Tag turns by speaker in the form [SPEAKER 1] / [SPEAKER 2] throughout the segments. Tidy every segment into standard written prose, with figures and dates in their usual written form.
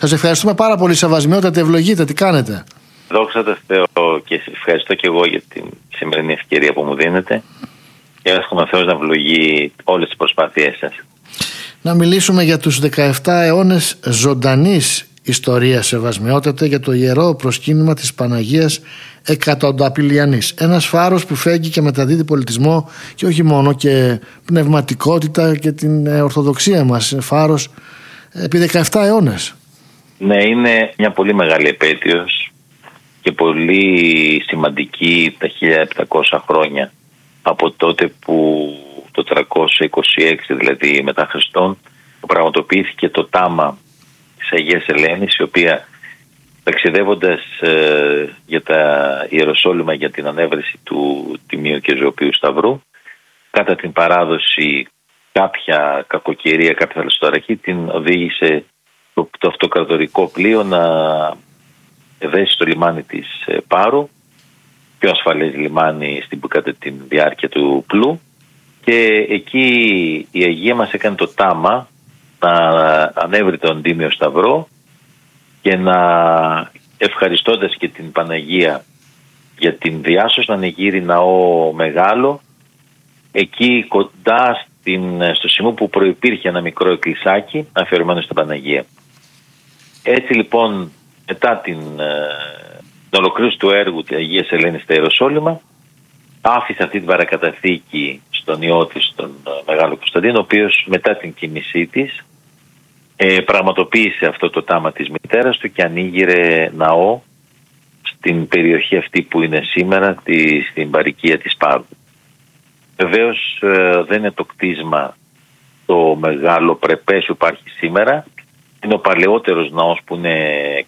[SPEAKER 1] Σας ευχαριστούμε πάρα πολύ, Σεβασμιότατε, ευλογείτε, τι κάνετε.
[SPEAKER 2] Δόξα τω Θεώ, και ευχαριστώ και εγώ για την σημερινή ευκαιρία που μου δίνετε και εύχομαι ο Θεός να ευλογεί όλες τις προσπάθειές σας.
[SPEAKER 1] Να μιλήσουμε για τους 17 αιώνες ζωντανής ιστορίας, Σεβασμιότατε, για το ιερό προσκύνημα της Παναγίας Εκατονταπηλιανής. Ένας φάρος που φέγγει και μεταδίδει πολιτισμό και όχι μόνο, και πνευματικότητα και την ορθοδοξία μας. Φάρος επί 17 αιώνες.
[SPEAKER 2] Ναι, είναι μια πολύ μεγάλη επέτειος και πολύ σημαντική τα 1700 χρόνια από τότε που το 326 δηλαδή μετά Χριστόν πραγματοποιήθηκε το τάμα της Αγίας Ελένης, η οποία ταξιδεύοντας για τα Ιεροσόλυμα για την ανέβρεση του Τιμίου και Ζωοποιού Σταυρού, κατά την παράδοση κάποια κακοκαιρία, κάποια θαλασσοταραχή την οδήγησε το αυτοκρατορικό πλοίο να δέσει στο λιμάνι της Πάρου, πιο ασφαλές λιμάνι κατά τη διάρκεια του πλού, και εκεί η Αγία μας έκανε το τάμα να ανέβρει τον Τίμιο Σταυρό και να, ευχαριστώντας και την Παναγία για την διάσωση, να ανοιγείρει ναό μεγάλο εκεί κοντά στο σημείο που προϋπήρχε ένα μικρό εκκλησάκι αφιερωμένο στην Παναγία. Έτσι λοιπόν, μετά την ολοκλήρωση του έργου της Αγίας Ελένης στα Ιεροσόλυμα, άφησε αυτή την παρακαταθήκη στον ιό της, τον Μεγάλο Κωνσταντίνο, ο οποίος μετά την κοίμησή της πραγματοποίησε αυτό το τάμα της μητέρας του και ανοίγειρε ναό στην περιοχή αυτή που είναι σήμερα, στην παροικία της Πάρου. Βεβαίως δεν είναι το κτίσμα το μεγάλο πρεπές που υπάρχει σήμερα. Είναι ο παλαιότερος ναός που είναι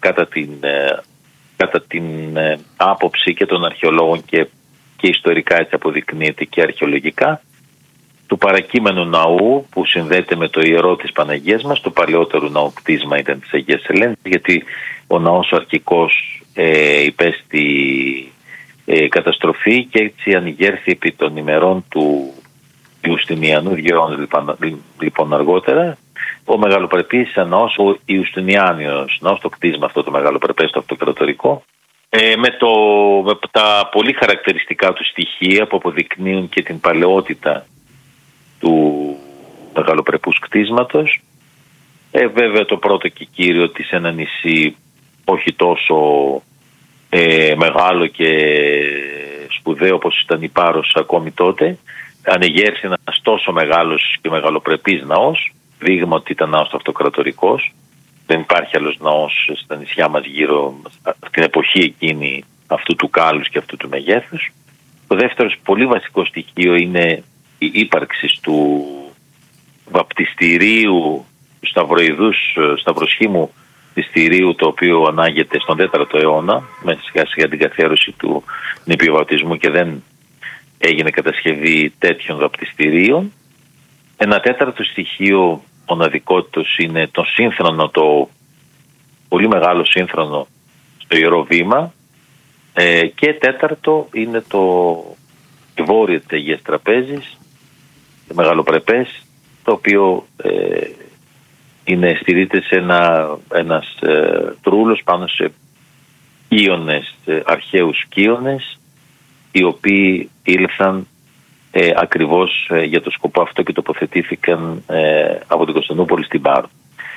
[SPEAKER 2] κατά την άποψη και των αρχαιολόγων και ιστορικά, έτσι αποδεικνύεται και αρχαιολογικά, του παρακείμενου ναού που συνδέεται με το ιερό της Παναγίας μας. Το παλαιότερο ναό κτίσμα ήταν της Αγίας Ελένης, γιατί ο ναός ο αρχικός υπέστη καταστροφή και έτσι ανοιγέρθη επί των ημερών του Ιουστινιανού, 2 αιώνες λοιπόν αργότερα, ο μεγαλοπρεπής ναός, ο Ιουστινιάνιος ναός, το κτίσμα αυτό το μεγαλοπρεπές, το αυτοκρατορικό, με τα πολύ χαρακτηριστικά του στοιχεία που αποδεικνύουν και την παλαιότητα του μεγαλοπρεπούς κτίσματος. Βέβαια το πρώτο και κύριο της ένα νησί όχι τόσο μεγάλο και σπουδαίο όπως ήταν η Πάρος ακόμη τότε. Ανεγέρθη ένας τόσο μεγάλος και μεγαλοπρεπής ναός, δείγμα ότι ήταν ναός αυτοκρατορικός. Δεν υπάρχει άλλος ναός στα νησιά μας γύρω στην εποχή εκείνη αυτού του κάλους και αυτού του μεγέθους. Το δεύτερο πολύ βασικό στοιχείο είναι η ύπαρξη του βαπτιστηρίου, του σταυροσχήμου βαπτιστηρίου, το οποίο ανάγεται στον 4ο αιώνα με σιγά σιγά την καθιέρωση του νηπιοβαπτισμού και δεν έγινε κατασκευή τέτοιων βαπτιστηρίων. Ένα τέταρτο στοιχείο μοναδικότητος είναι το σύνθρονο, το πολύ μεγάλο σύνθρονο στο Ιερό Βήμα, και τέταρτο είναι το βόρειο της Αγίας Τραπέζης, το μεγαλοπρεπές, το οποίο στηρίζεται σε ένας τρούλος πάνω σε κύονες, αρχαίους κύονες, οι οποίοι ήλθαν ακριβώς για το σκοπό αυτό και τοποθετήθηκαν από την Κωνσταντινούπολη στην Πάρο.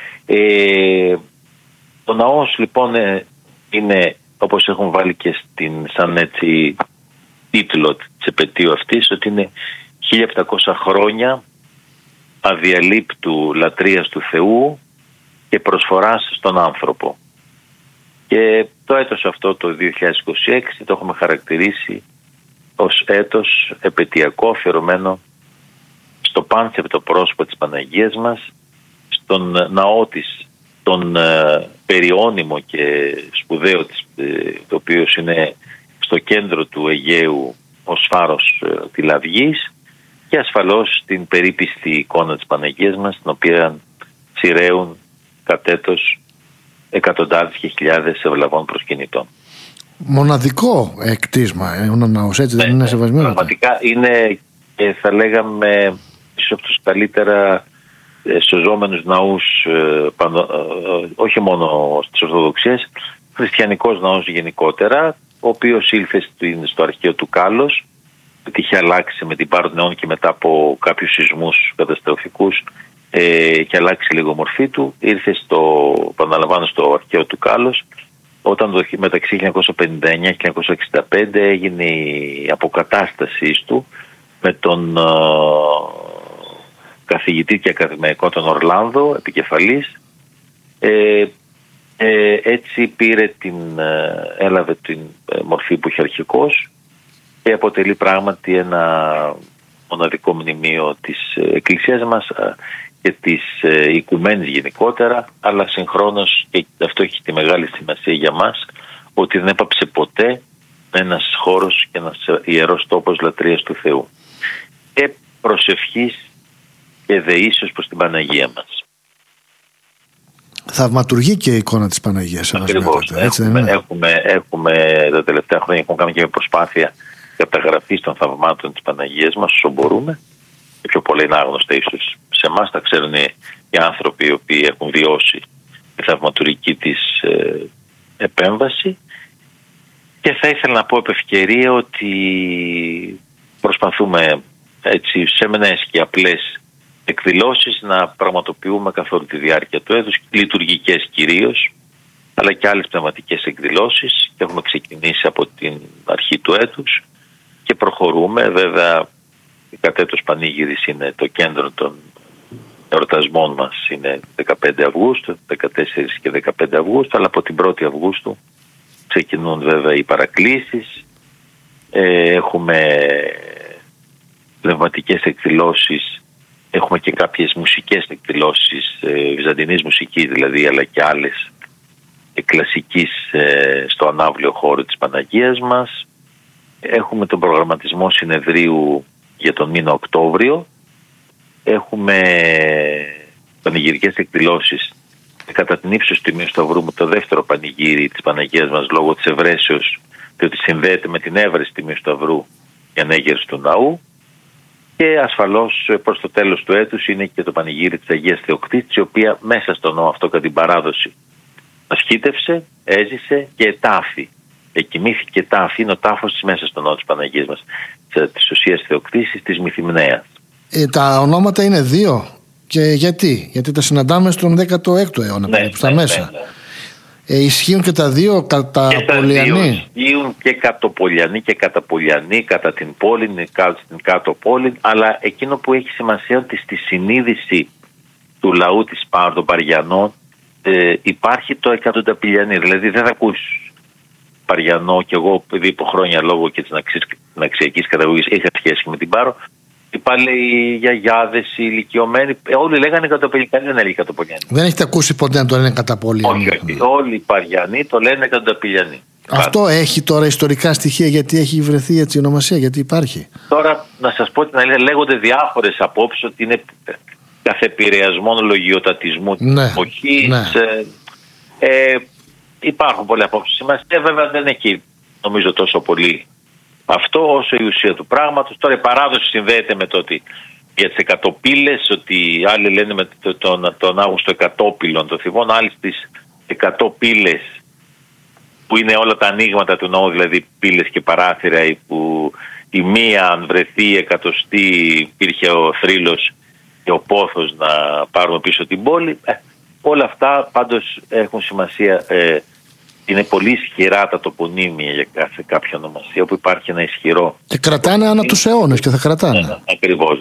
[SPEAKER 2] Ο ναός λοιπόν είναι, όπως έχουν βάλει και σαν έτσι τίτλο της επετείου αυτής, ότι είναι 1700 χρόνια αδιαλείπτου λατρείας του Θεού και προσφοράς στον άνθρωπο. Και το έτος αυτό, το 2026, το έχουμε χαρακτηρίσει ως έτος επετειακό, αφιερωμένο στο πάνσεπτο πρόσωπο της Παναγίας μας, στον ναό της, τον περιώνυμο και σπουδαίο της, το οποίο είναι στο κέντρο του Αιγαίου ως φάρος της Λαυγής, και ασφαλώς την περίπιστη εικόνα της Παναγίας μας, την οποία σειραίουν κατ' έτος εκατοντάδες και χιλιάδες ευλαβών προσκυνητών.
[SPEAKER 1] Μοναδικό κτίσμα, ένα ναός, έτσι δεν είναι, Σεβασμένο?
[SPEAKER 2] Πραγματικά είναι, θα λέγαμε, ίσως από τους καλύτερα σωζόμενους ναούς, όχι μόνο στις Ορθοδοξίες, χριστιανικός ναός γενικότερα, ο οποίος ήλθε στο αρχαίο του Κάλος, ότι είχε αλλάξει με την Πάρο Νεών και μετά από κάποιους σεισμούς καταστροφικούς, είχε αλλάξει λίγο μορφή του. Ήρθε στο αρχαίο του Κάλος, όταν μεταξύ 1959 και 1965 έγινε η αποκατάστασή του με τον καθηγητή και ακαδημαϊκό τον Ορλάνδο επικεφαλής. Έτσι έλαβε την μορφή που είχε αρχικώς και αποτελεί πράγματι ένα μοναδικό μνημείο της Εκκλησίας μας και της οικουμένης γενικότερα, αλλά συγχρόνως, και αυτό έχει τη μεγάλη σημασία για μας, ότι δεν έπαψε ποτέ ένας χώρος και ένας ιερός τόπος λατρείας του Θεού και προσευχής και δεήσεως προς την Παναγία μας.
[SPEAKER 1] Θαυματουργεί και η εικόνα της Παναγίας.
[SPEAKER 2] Ακριβώς. Έχουμε τα τελευταία χρόνια κάνει και προσπάθεια καταγραφής των θαυμάτων της Παναγίας μας όσο μπορούμε, και πιο πολλά είναι άγνωστα ίσως σε εμάς, τα ξέρουν οι άνθρωποι οι οποίοι έχουν βιώσει τη θαυματουργική της επέμβαση. Και θα ήθελα να πω επ' ευκαιρία ότι προσπαθούμε έτσι σε μενές και απλές εκδηλώσεις να πραγματοποιούμε καθ' όλη τη διάρκεια του έτους, λειτουργικές κυρίως, αλλά και άλλες πνευματικές εκδηλώσεις, και έχουμε ξεκινήσει από την αρχή του έτους και προχωρούμε. Βέβαια, η κατέτος Πανήγυρης είναι το κέντρο των εορτασμών μας, είναι 15 Αυγούστου, 14 και 15 Αυγούστου, αλλά από την 1η Αυγούστου ξεκινούν βέβαια οι παρακλήσεις. Έχουμε πνευματικές εκδηλώσεις, έχουμε και κάποιες μουσικές εκδηλώσεις, βυζαντινής μουσικής δηλαδή, αλλά και άλλες κλασικής στο ανάβλιο χώρο της Παναγίας μας. Έχουμε τον προγραμματισμό συνεδρίου για τον μήνα Οκτώβριο. Έχουμε πανηγυρικές εκδηλώσεις κατά την ύψος τιμή του Σταυρού, με το δεύτερο πανηγύρι της Παναγίας μας λόγω της ευρέσεως, διότι συνδέεται με την έβρεση τιμή του Σταυρού και ανέγερση του ναού. Και ασφαλώς προς το τέλος του έτους είναι και το πανηγύρι της Αγίας Θεοκτήτης, η οποία μέσα στο ναό αυτό κατά την παράδοση ασχήτευσε, έζησε και ετάφη. Εκοιμήθηκε τάφη, είναι ο τάφος της μέσα στο ναό της Παναγίας μας, της Οσίας Θεοκτήσης, της Μυθυμνέας.
[SPEAKER 1] Τα ονόματα είναι δύο. Και γιατί τα συναντάμε στον 16ο αιώνα, στα μέσα. Ισχύουν και τα δύο κατά Πολιανή.
[SPEAKER 2] Ισχύουν και κατοπολιανή και καταπολιανή, κατά την πόλη, στην κάτω πόλη, αλλά εκείνο που έχει σημασία ότι στη συνείδηση του λαού της των Παριανών υπάρχει το εκατονταπηλιανή. Δηλαδή δεν θα ακούσεις Παριανό, και εγώ επειδή από χρόνια λόγω και της αξιακής καταγωγής είχα σχέση με την Πάρο, και πάλι οι γιαγιάδες, οι ηλικιωμένοι, όλοι λέγανε καταπολιανή, δεν έλεγε καταπολιανή.
[SPEAKER 1] Δεν έχετε ακούσει ποτέ να το λένε καταπολιανή?
[SPEAKER 2] Όχι, όλοι οι Παριανοί το λένε καταπολιανή.
[SPEAKER 1] Αυτό έχει τώρα ιστορικά στοιχεία, γιατί έχει βρεθεί έτσι η ονομασία, γιατί υπάρχει?
[SPEAKER 2] Τώρα να σας πω την αλήθεια, λέγονται διάφορες απόψεις ότι είναι καθεπηρεασμόν λογιοτατισμού της εποχής. Υπάρχουν πολλές απόψεις. Σημασία βέβαια δεν έχει νομίζω τόσο πολύ αυτό όσο η ουσία του πράγματος. Τώρα η παράδοση συνδέεται με το ότι για τις 100 πύλες, ότι άλλοι λένε με τον Αύγουστο 100 πύλων των Θηβών, άλλοι στις 100 πύλες που είναι όλα τα ανοίγματα του ναού, δηλαδή πύλες και παράθυρα, που η μία αν βρεθεί εκατοστή υπήρχε ο θρύλος και ο πόθος να πάρουμε πίσω την πόλη. Όλα αυτά πάντως έχουν σημασία. Είναι πολύ ισχυρά τα τοπονύμια για κάποια ονομασία, όπου υπάρχει ένα ισχυρό. Και
[SPEAKER 1] κρατάνε ανά τους αιώνες και θα κρατάνε.
[SPEAKER 2] Ακριβώς.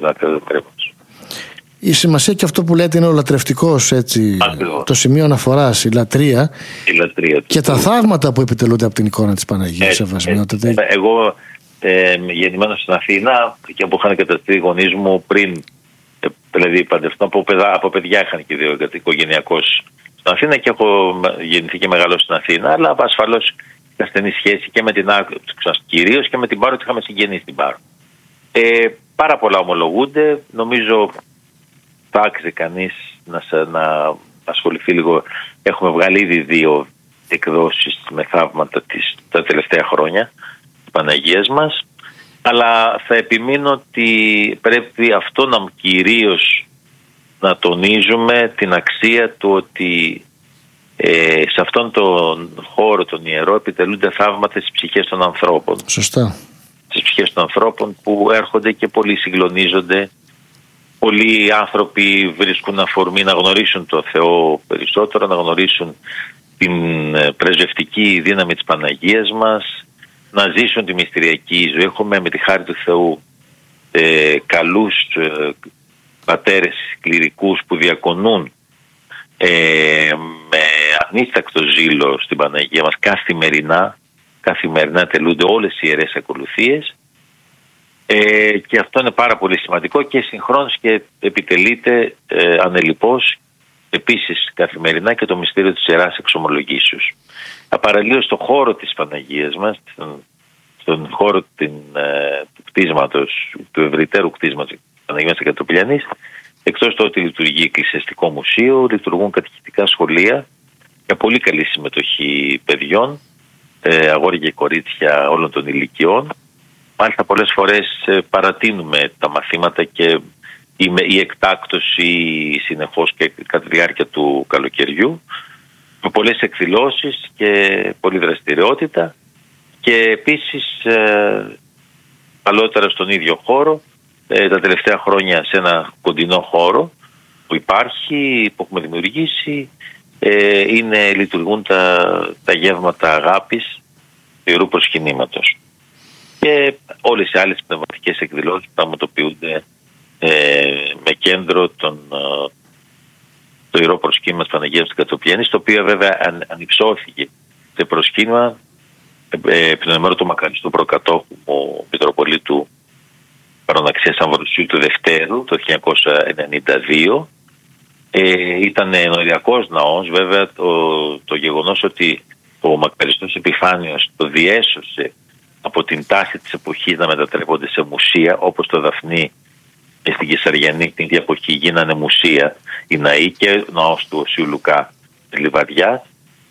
[SPEAKER 1] Η σημασία και αυτό που λέτε είναι ο λατρευτικός, έτσι, το σημείο αναφοράς, η λατρεία. Και τα θαύματα που επιτελούνται από την εικόνα της Παναγίας.
[SPEAKER 2] Εγώ γεννημένος στην Αθήνα και που είχαν καταστεί οι γονείς μου πριν, δηλαδή παντρευτώ, από παιδιά είχαν και δύο οικογενειακός στην Αθήνα και έχω γεννηθεί και μεγαλώσει στην Αθήνα, αλλά ασφαλώς είχα στενή σχέση και με την κυρίως και με την Πάρο, ότι είχαμε συγγενείς στην Πάρο. Πάρα πολλά ομολογούνται. Νομίζω θα άξιζε κανείς να ασχοληθεί λίγο. Έχουμε βγάλει ήδη 2 εκδόσεις με θαύματα τα τελευταία χρόνια της Παναγίας μας, αλλά θα επιμείνω ότι πρέπει αυτό να κυρίως να τονίζουμε την αξία του ότι σε αυτόν τον χώρο, τον ιερό, επιτελούνται θαύματα στις ψυχές των ανθρώπων.
[SPEAKER 1] Σωστά.
[SPEAKER 2] Στις ψυχές των ανθρώπων που έρχονται και πολλοί συγκλονίζονται. Πολλοί άνθρωποι βρίσκουν αφορμή να γνωρίσουν το Θεό περισσότερο, να γνωρίσουν την πρεσβευτική δύναμη της Παναγίας μας, να ζήσουν τη μυστηριακή ζωή. Έχουμε με τη χάρη του Θεού καλούς πατέρες κληρικούς που διακονούν με ανίστακτο ζήλο στην Παναγία μας καθημερινά τελούνται όλες οι ιερές ακολουθίες, και αυτό είναι πάρα πολύ σημαντικό και συγχρόνως και επιτελείται ανελιπώς επίσης καθημερινά και το μυστήριο της Ιεράς Εξομολογήσεως. Απαραλλήλως στον χώρο της Παναγίας μας, στον χώρο του κτίσματος, του ευρυτέρου κτίσματος της Παναγίας Εκατοπηλιανής, εκτός το ότι λειτουργεί εκκλησιαστικό μουσείο, λειτουργούν κατηχητικά σχολεία για πολύ καλή συμμετοχή παιδιών, αγόρια και κορίτσια όλων των ηλικιών. Μάλιστα πολλές φορές παρατείνουμε τα μαθήματα και η εκτάκτωση συνεχώς και κατά τη διάρκεια του καλοκαιριού, με πολλές εκδηλώσεις και πολλή δραστηριότητα, και επίσης παλαιότερα στον ίδιο χώρο, τα τελευταία χρόνια σε ένα κοντινό χώρο που υπάρχει, που έχουμε δημιουργήσει, λειτουργούν τα γεύματα αγάπης του Ιερού Προσκυνήματος. Και όλες οι άλλες πνευματικές εκδηλώσεις πραγματοποιούνται με κέντρο το Ιερό Προσκύνημα της Παναγίας της Εκατοπηλιανής, το οποίο βέβαια ανυψώθηκε σε προσκύνημα πνευματικό του μακαριστού προκατόχου Μητροπολίτου Παροναξίας Αμβροσίου του Δευτέρου το 1992. Ήταν ενοριακός ναός. Βέβαια το γεγονός ότι ο μακαριστός Επιφάνιος το διέσωσε από την τάση της εποχής να μετατρέπονται σε μουσεία, όπως το Δαφνί και στην Κεσαριανή την ίδια εποχή γίνανε μουσεία οι ναοί, και ο ναός του Οσίου Λουκά της Λιβαδιάς,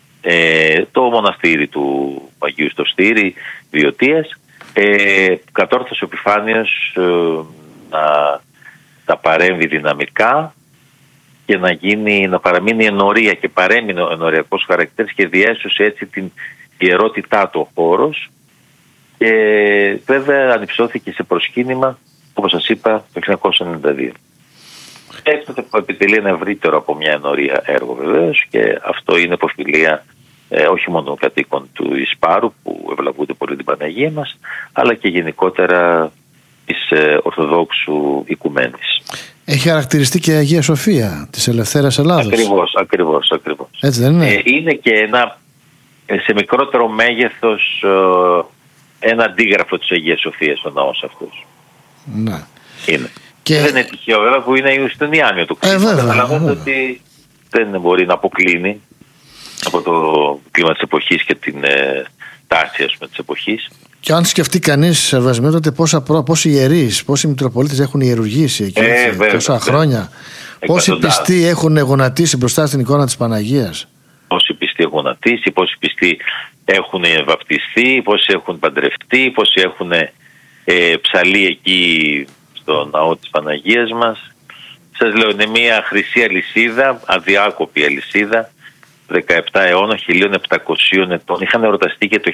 [SPEAKER 2] το μοναστήρι του Αγίου Στοστήρη Βιωτίας, κατόρθωσε ο Επιφάνιος να τα παρέμβει δυναμικά και να παραμείνει ενορία, και παρέμεινε ο ενοριακός χαρακτήρας και διέσωσε έτσι την ιερότητά του ο χώρος, και βέβαια ανυψώθηκε σε προσκύνημα, όπως σας είπα, το 1992. Έκτοτε που επιτελεί ένα ευρύτερο από μια ενορία έργο βεβαίως, και αυτό είναι υποφιλία όχι μόνο των κατοίκων του Ισπάρου που ευλαβούνται πολύ την Παναγία μας, αλλά και γενικότερα της Ορθοδόξου οικουμένης.
[SPEAKER 1] Έχει χαρακτηριστεί και η Αγία Σοφία της Ελευθέρας Ελλάδος.
[SPEAKER 2] Ακριβώς.
[SPEAKER 1] Έτσι δεν είναι?
[SPEAKER 2] Είναι και ένα σε μικρότερο μέγεθος ένα αντίγραφο της Αγίας Σοφίας ο ναός αυτός.
[SPEAKER 1] Ναι.
[SPEAKER 2] Είναι. Και δεν είναι τυχαίο βέβαια που είναι η Ιουστινιάνιο του κτήματος. Καταλαβαίνετε ότι δεν μπορεί να αποκλίνει από το κλίμα της εποχής και την τάση της εποχής.
[SPEAKER 1] Και αν σκεφτεί κανείς, Σερβασμιότατε, πόσοι ιερείς, πόσοι Μητροπολίτες έχουν ιερουργήσει εκεί τόσα χρόνια, πόσοι πιστοί έχουν γονατίσει μπροστά στην εικόνα της Παναγίας.
[SPEAKER 2] Πόσοι πιστοί έχουν γονατίσει, πόσοι πιστοί έχουν βαπτιστεί, πόσοι έχουν παντρευτεί, πόσοι έχουν ψαλεί εκεί στο ναό της Παναγίας μας. Σας λέω, είναι μια χρυσή αλυσίδα, αδιάκοπη αλυσίδα, 17 αιώνα, 1700 ετών. Είχαν εορταστεί και το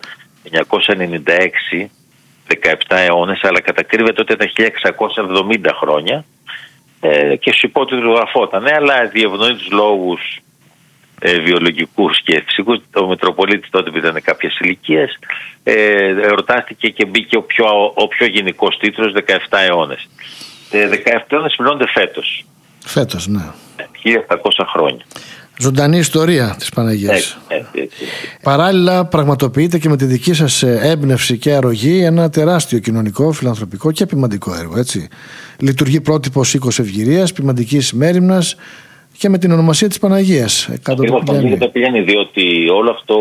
[SPEAKER 2] 1996, 17 αιώνες, αλλά κατακρύβεται τότε τα 1670 χρόνια, και στους υπότιτλους γραφόταν, αλλά διευνοεί τους λόγους βιολογικούς και φυσικούς. Ο Μητροπολίτης τότε που ήταν κάποιες ηλικίες εορτάστηκε και μπήκε ο πιο γενικός τίτλος 17 αιώνες. 17 αιώνες πληρώνονται φέτος.
[SPEAKER 1] Φέτος, ναι.
[SPEAKER 2] 1700 χρόνια.
[SPEAKER 1] Ζωντανή ιστορία της Παναγίας.
[SPEAKER 2] Έτσι.
[SPEAKER 1] Παράλληλα πραγματοποιείται και με τη δική σας έμπνευση και αρρωγή ένα τεράστιο κοινωνικό, φιλανθρωπικό και ποιμαντικό έργο, έτσι. Λειτουργεί πρότυπος οίκος ευγυρίας, ποιμαντικής μέριμνας και με την ονομασία της Παναγίας.
[SPEAKER 2] Πηγαίνει, διότι όλο αυτό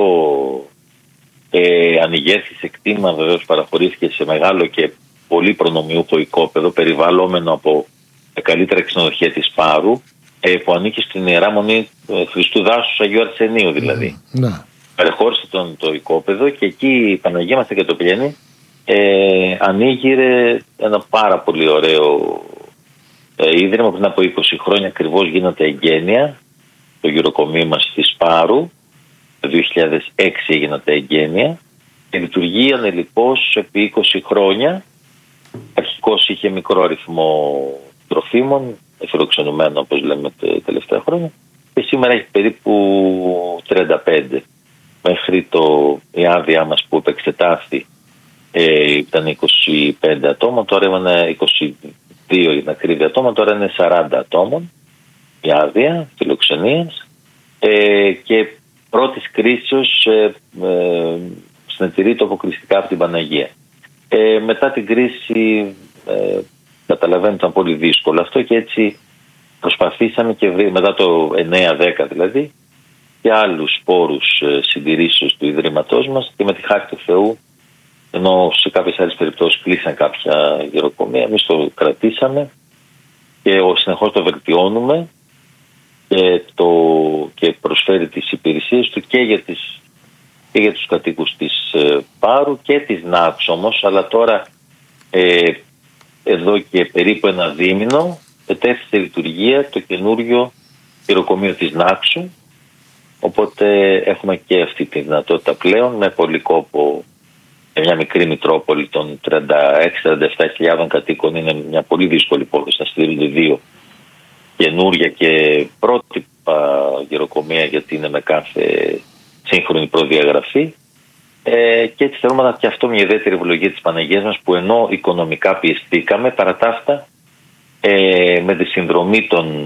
[SPEAKER 2] ανοιγέθη σε κτήμα, βεβαίως παραχωρήθηκε σε μεγάλο και πολύ προνομιούχο οικόπεδο, περιβαλλόμενο από τα καλύτερα ξενοδοχεία της Πάρου, που ανήκει στην Ιερά Μονή Χριστού Δάσους Αγίου Αρσενίου δηλαδή. Παρεχώρησε το οικόπεδο, και εκεί η Παναγία μας Εκατοπηλιανή ανοίγειρε ένα πάρα πολύ ωραίο ίδρυμα. Πριν από 20 χρόνια ακριβώς γίνεται εγγένεια. Το γυροκομείο μας στη Σπάρου. Το 2006 έγινε τα εγγένεια. Και λειτουργεί ανελιπώς επί 20 χρόνια. Αρχικώς είχε μικρό αριθμό τροφίμων, φιλοξενουμένο όπως λέμε τα τελευταία χρόνια. Και σήμερα έχει περίπου 35. Μέχρι η άδειά μας που επεξετάθη ήταν 25 ατόμων, τώρα είναι 22 για την ακρίβεια ατόμων, τώρα είναι 40 ατόμων η άδεια φιλοξενίας και πρώτης κρίσεως συνετηρείται αποκλειστικά από την Παναγία. Μετά την κρίση καταλαβαίνω ήταν πολύ δύσκολο αυτό και έτσι προσπαθήσαμε και μετά το 9-10 δηλαδή και άλλους πόρους συντηρήσεως του Ιδρύματός μας και με τη χάρη του Θεού, ενώ σε κάποιες άλλες περιπτώσεις κλείσαν κάποια γεροκομεία, εμείς το κρατήσαμε και συνεχώς το βελτιώνουμε και προσφέρει τις υπηρεσίες του και για τους κατοίκους της Πάρου και της ΝΑΞ όμως, αλλά τώρα εδώ και περίπου ένα δίμηνο ετέθη σε λειτουργία το καινούριο γεροκομείο της Νάξου, οπότε έχουμε και αυτή τη δυνατότητα πλέον με πολύ κόπο. Μια μικρή Μητρόπολη των 36-37 κατοίκων είναι μια πολύ δύσκολη υπόθεση να στηρίζονται δύο καινούρια και πρότυπα γεροκομεία, γιατί είναι με κάθε σύγχρονη προδιαγραφή και έτσι θεωρούμε και αυτό μια ιδιαίτερη ευλογία της Παναγίας μας, που ενώ οικονομικά πιεστήκαμε, παρά τα αυτά με τη συνδρομή των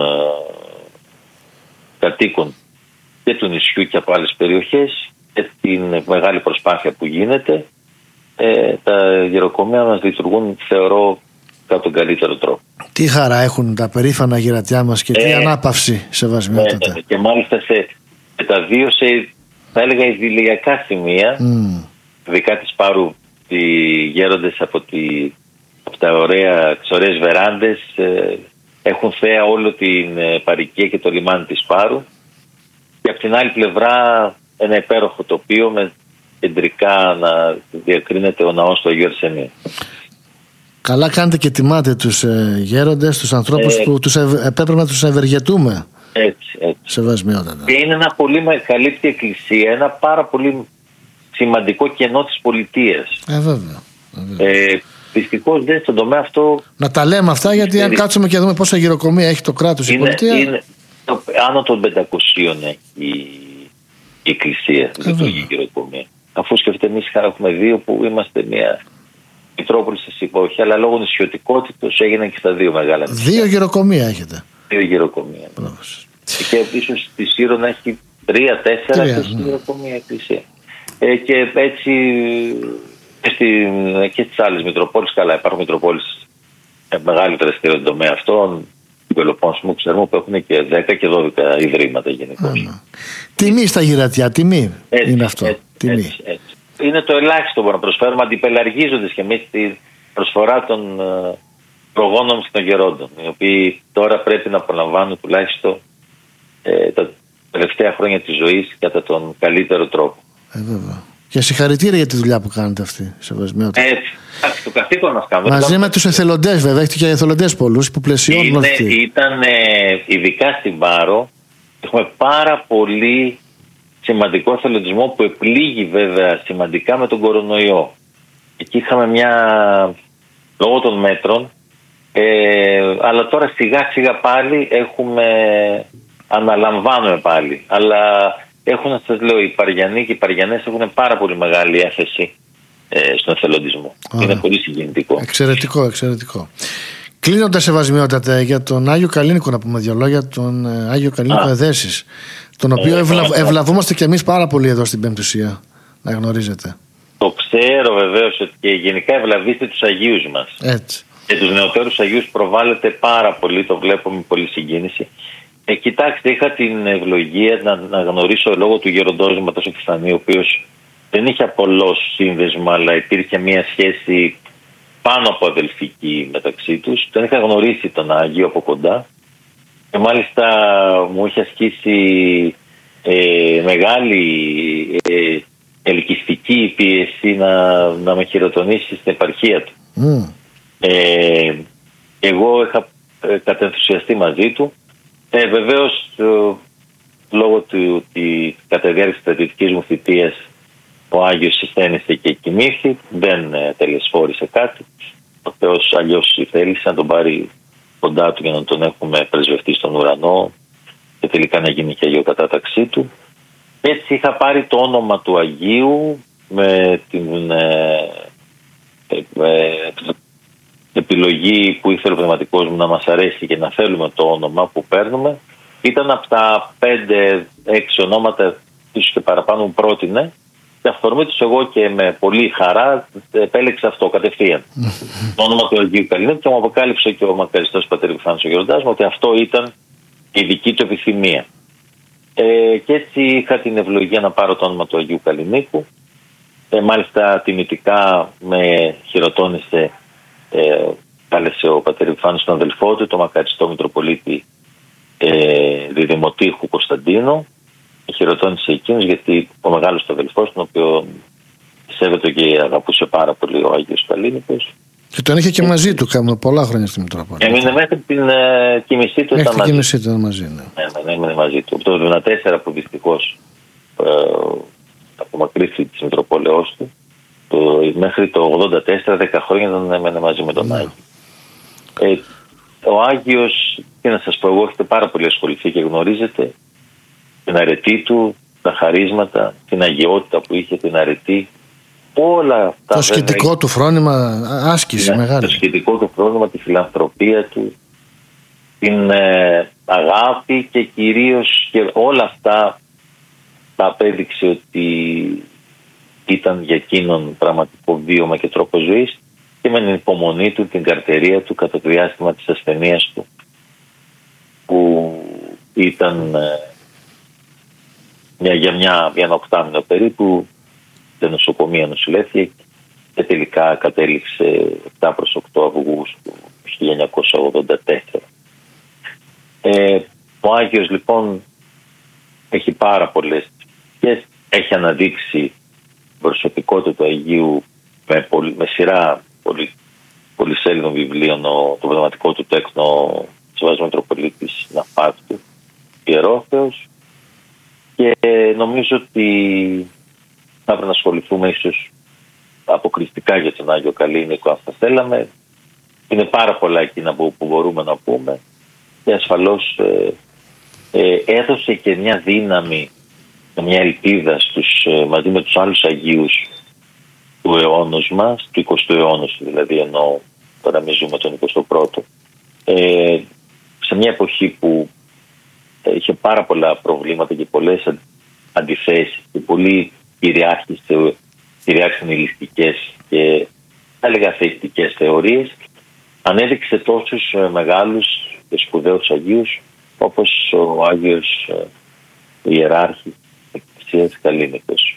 [SPEAKER 2] κατοίκων και του νησιού και από άλλες περιοχές και την μεγάλη προσπάθεια που γίνεται, τα γεροκομεία μας λειτουργούν, θεωρώ, κατά τον καλύτερο τρόπο.
[SPEAKER 1] Τι χαρά έχουν τα περήφανα γερατιά μας και τι ανάπαυση, σεβασμιότατα.
[SPEAKER 2] Και μάλιστα σε τα δύο θα έλεγα ιδηλιακά σημεία, ειδικά της Πάρου, οι γέροντες από τις ωραίες βεράντες έχουν θέα όλο την παροικία και το λιμάνι της Πάρου, και από την άλλη πλευρά ένα υπέροχο τοπίο με κεντρικά να διακρίνεται ο ναός του Αγίου Αρσενίου.
[SPEAKER 1] Καλά κάνετε και τιμάτε τους γέροντες, τους ανθρώπους που έπρεπε να τους ευεργετούμε.
[SPEAKER 2] Έτσι.
[SPEAKER 1] Σεβασμιότατα.
[SPEAKER 2] Και είναι ένα πολύ καλύπτη εκκλησία, ένα πάρα πολύ σημαντικό κενό της πολιτείας.
[SPEAKER 1] Βέβαια.
[SPEAKER 2] Δυστυχώς δεν στον τομέα αυτό. Να
[SPEAKER 1] τα λέμε αυτά, γιατί αν κάτσουμε και δούμε πόσα γεροκομεία έχει το κράτος, η πολιτεία.
[SPEAKER 2] Είναι άνω των 500 έχει η εκκλησία, λειτουργεί γεροκομεία. Αφού σκεφτείτε, εμείς έχουμε δύο που είμαστε μια Μητρόπολη στη εποχή, αλλά λόγω νησιωτικότητος έγιναν και στα δύο μεγάλα νησιά.
[SPEAKER 1] Δύο γεροκομεία έχετε.
[SPEAKER 2] Δύο γεροκομεία. Και ίσως στη Σύρο να έχει 3-4 γεροκομεία εκκλησία. Και έτσι και στις άλλες Μητροπόλεις, καλά, υπάρχουν Μητροπόλεις μεγάλη δραστηριότητα στον τομέα αυτών. Του Πελοπόννησου ξέρουμε που έχουν και 10 και 12 ιδρύματα γενικώς.
[SPEAKER 1] Τιμή στα γυρατιά, τιμή είναι αυτό.
[SPEAKER 2] Έτσι. Είναι το ελάχιστο που να προσφέρουμε, αντιπελαργίζοντας και εμείς τη προσφορά των προγόνων και των γερόντων, οι οποίοι τώρα πρέπει να απολαμβάνουν τουλάχιστον τα τελευταία χρόνια της ζωής κατά τον καλύτερο τρόπο.
[SPEAKER 1] Βέβαια. Και συγχαρητήρια για τη δουλειά που κάνετε αυτή. Σεβασμιότητα.
[SPEAKER 2] Έτσι. Το καθήκον μας κάνουμε.
[SPEAKER 1] Μαζί με τους εθελοντές, βέβαια. Έχετε και εθελοντές πολλούς που πλαισιώνουν αυτοί.
[SPEAKER 2] Ήταν ειδικά στην Πάρο. Έχουμε πάρα πολύ σημαντικό εθελοντισμό που επλήγει βέβαια σημαντικά με τον κορονοϊό. Εκεί είχαμε λόγω των μέτρων, αλλά τώρα σιγά σιγά πάλι αναλαμβάνουμε πάλι. Αλλά έχουν, να σας λέω, οι Παριανοί και οι Παριανές έχουν πάρα πολύ μεγάλη έφεση στον εθελοντισμό. Είναι πολύ συγκινητικό.
[SPEAKER 1] Εξαιρετικό. Κλείνοντας, σεβασμιότατα, για τον Άγιο Καλίνικο να πούμε δύο λόγια, τον Άγιο Καλίνικο Εδέσης, τον οποίο ευλαβούμαστε κι εμείς πάρα πολύ εδώ στην Πεμπτουσία, να γνωρίζετε.
[SPEAKER 2] Το ξέρω βεβαίως, ότι και γενικά ευλαβείστε τους Αγίους μας.
[SPEAKER 1] Έτσι.
[SPEAKER 2] Και τους νεωτέρους Αγίους προβάλλεται πάρα πολύ, το βλέπω με πολύ συγκίνηση. Κοιτάξτε, είχα την ευλογία να γνωρίσω λόγω του γεροντός μου, τον Φιστανή, ο οποίος δεν είχε απολώς σύνδεσμο, αλλά υπήρχε μια σχέση πάνω από αδελφική μεταξύ τους. Τον είχα γνωρίσει τον Άγιο από κοντά και μάλιστα μου είχε ασκήσει μεγάλη ελκυστική πίεση να με χειροτονήσει στην επαρχία του. Εγώ είχα κατενθουσιαστεί μαζί του. Βεβαίως, λόγω του ότι κατά τη διάρκεια της στρατιωτικής μου θητείας ο Άγιος συστένησε και κοιμήθη, δεν τελεσφόρησε κάτι. Ο Θεός αλλιώς θέλησε να τον πάρει κοντά του για να τον έχουμε πρεσβευτεί στον ουρανό και τελικά να γίνει και αγιοκατάταξή του. Έτσι είχα πάρει το όνομα του Αγίου με την επιλογή που ήθελε ο πνευματικός μου να μας αρέσει και να θέλουμε το όνομα που παίρνουμε. Ήταν από τα 5-6 ονόματα, ίσως και παραπάνω, μου πρότεινε. Και αφορμή τους εγώ και με πολύ χαρά επέλεξα αυτό κατευθείαν. Το όνομα του Αγίου Καλλινίκου, και μου αποκάλυψε και ο μακαριστός πατέρ Επιφάνιος ο Γεροντάς μου ότι αυτό ήταν η δική του επιθυμία. Και έτσι είχα την ευλογία να πάρω το όνομα του Αγίου Καλλινίκου. Μάλιστα τιμητικά με χειροτώνησε, κάλεσε ο πατέρ Επιφάνιος τον αδελφό του, τον μακαριστό Μητροπολίτη Διδημοτήχου Κωνσταντίνο. Χειροτώνησε εκείνος, γιατί ο μεγάλος του αδελφός, τον οποίο σέβεται και αγαπούσε πάρα πολύ ο Άγιος Καλλίνικος.
[SPEAKER 1] Και τον είχε και μαζί του κάμουν πολλά χρόνια στη Μητρόπολη.
[SPEAKER 2] Έμεινε μέχρι την κοιμησή του.
[SPEAKER 1] Μέχρι την κοιμησή του ήταν μαζί.
[SPEAKER 2] Ναι, έμεινε μαζί του. Από το 1974 που δυστυχώς απομακρύθηκε της Μητροπόλεως του, μέχρι το 1984, 10 χρόνια δεν έμενε μαζί με τον Άγιο. Ο Άγιος, τι να σας πω, εγώ έχετε πάρα πολύ ασχοληθεί και γνωρίζετε την αρετή του, τα χαρίσματα, την αγιότητα που είχε, την αρετή, όλα αυτά.
[SPEAKER 1] Το σχετικό του φρόνημα, άσκηση μεγάλη.
[SPEAKER 2] Το σχετικό του φρόνημα, τη φιλανθρωπία του, την αγάπη και κυρίως και όλα αυτά τα απέδειξε ότι ήταν για εκείνον πραγματικό βίωμα και τρόπο ζωής, και με την υπομονή του, την καρτερία του κατά το διάστημα της ασθενείας του, που ήταν για ένα οκτάμινο περίπου, σε νοσοκομεία νοσηλεύθηκε και τελικά κατέληξε 7 προς 8 Αυγούστου 1984. Ο Άγιος λοιπόν έχει πάρα πολλές και έχει αναδείξει προσωπικότητα του Αγίου με σειρά πολυσέλιδων βιβλίων, το πνευματικό του τέκνο Σεβασμός Μητροπολίτης Ναυπάκτου, Ιερόθεος, και νομίζω ότι θα πρέπει να ασχοληθούμε ίσως αποκριστικά για τον Άγιο Καλλίνικο αν θα θέλαμε. Είναι πάρα πολλά εκείνα που μπορούμε να πούμε, και ασφαλώς έδωσε και μια δύναμη, μια ελπίδα μαζί με τους άλλους Αγίους του αιώνος μας, του 20ου αιώνα δηλαδή, ενώ τώρα εμείς ζούμε τον 21ο, σε μια εποχή που είχε πάρα πολλά προβλήματα και πολλές αντιθέσεις και πολλοί κυριάρχησαν ηλιστικές και θα έλεγα θεϊστικές θεωρίες, ανέδειξε τόσους μεγάλους και σπουδαίους Αγίους όπως ο Άγιος Ιεράρχης Εκκλησίας Καλλίνικος.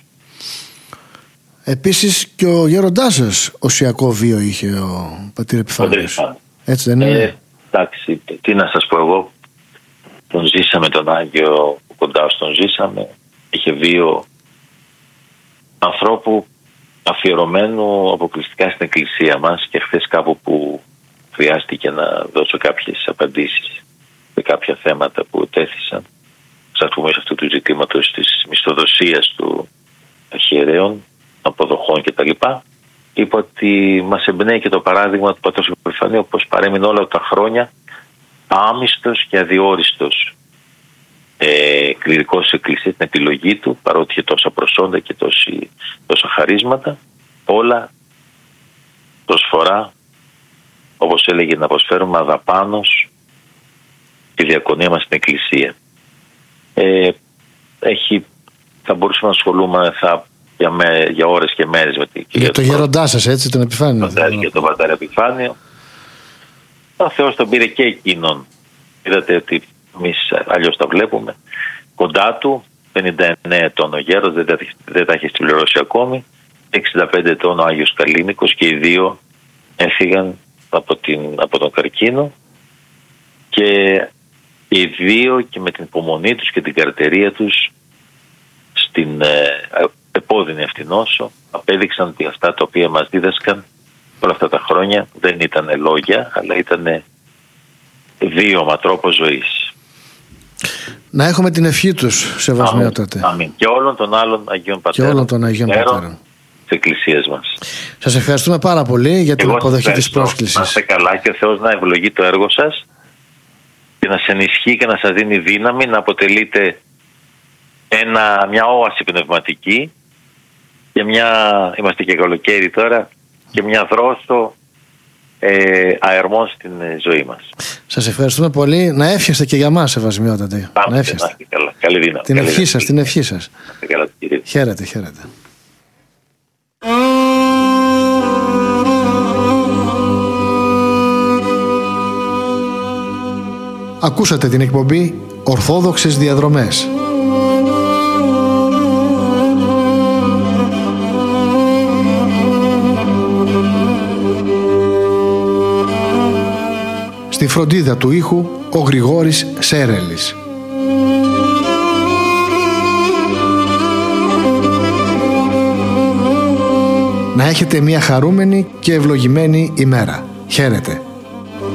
[SPEAKER 1] Επίσης και ο γέροντάς σας οσιακό βίο είχε ο πατήρ Επιφάνιος. Έτσι δεν είναι?
[SPEAKER 2] Εντάξει, τι να σας πω εγώ. Τον ζήσαμε τον Άγιο, κοντά στον ζήσαμε. Είχε βίο ανθρώπου αφιερωμένου αποκλειστικά στην Εκκλησία μας, και χθες κάπου που χρειάστηκε να δώσω κάποιες απαντήσεις σε κάποια θέματα που τέθησαν, σαν πούμε σε αυτού του ζητήματος της μισθοδοσίας του αρχιερέων, αποδοχών κτλ. Είπα ότι μας εμπνέει και το παράδειγμα του πατρός Επιφανίου, όπως παρέμεινε όλα τα χρόνια άμυστος και αδιόριστος κληρικός της Εκκλησίας, την επιλογή του, παρότι είχε τόσα προσόντα και τόσα χαρίσματα, όλα προσφορά, όπως έλεγε, να προσφέρουμε αδαπάνως τη διακονία μας στην Εκκλησία. Θα μπορούσαμε να ασχολούμε για ώρες και μέρες με
[SPEAKER 1] για το γέροντά σας, έτσι, τον Επιφάνιο.
[SPEAKER 2] Για τον πατέρα Επιφάνιο. Ο Θεός τον πήρε και εκείνον. Είδατε ότι εμείς αλλιώς τα βλέπουμε. Κοντά του, 59 ετών ο γέρος, δεν τα έχει συμπληρώσει ακόμη. 65 ετών ο Άγιος Καλλίνικος, και οι δύο έφυγαν από τον καρκίνο, και οι δύο και με την υπομονή τους και την καρτερία τους στην επώδυνη αυτή νόσο απέδειξαν ότι αυτά τα οποία μας δίδασκαν όλα αυτά τα χρόνια δεν ήταν λόγια, αλλά ήταν βίωμα, τρόπο ζωής.
[SPEAKER 1] Να έχουμε την ευχή τους, Σεβασμιότατε.
[SPEAKER 2] Αμήν. Και όλων των άλλων Αγίων Πατέρων.
[SPEAKER 1] Και όλων των Αγίων Πατέρων
[SPEAKER 2] της Εκκλησίας μας.
[SPEAKER 1] Σας ευχαριστούμε πάρα πολύ για την αποδοχή της πρόσκλησης.
[SPEAKER 2] Να είστε καλά και ο Θεός να ευλογεί το έργο σας και να σε ενισχύει και να σας δίνει δύναμη να αποτελείτε μια όαση πνευματική και είμαστε και καλοκαίρι τώρα, και μια δρόσο αερμών στην ζωή μας.
[SPEAKER 1] Σας ευχαριστούμε πολύ. Να εύχεστε και για μας, Σεβασμιότατε.
[SPEAKER 2] Να εύχεστε. Καλή δύναμη.
[SPEAKER 1] Την ευχή σας. Χαίρετε. Ακούσατε την εκπομπή Ορθόδοξες Διαδρομές. Στη φροντίδα του ήχου ο Γρηγόρης Σέρελης. Να έχετε μια χαρούμενη και ευλογημένη ημέρα. Χαίρετε.